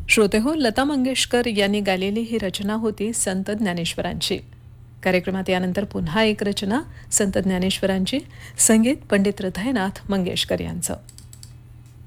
श्रोते हो, लता मंगेशकर यांनी गायलेली ही रचना होती संत ज्ञानेश्वरांची. कार्यक्रमात यानंतर पुन्हा एक रचना संत ज्ञानेश्वरांची, संगीत पंडित हृदयनाथ मंगेशकर यांचं.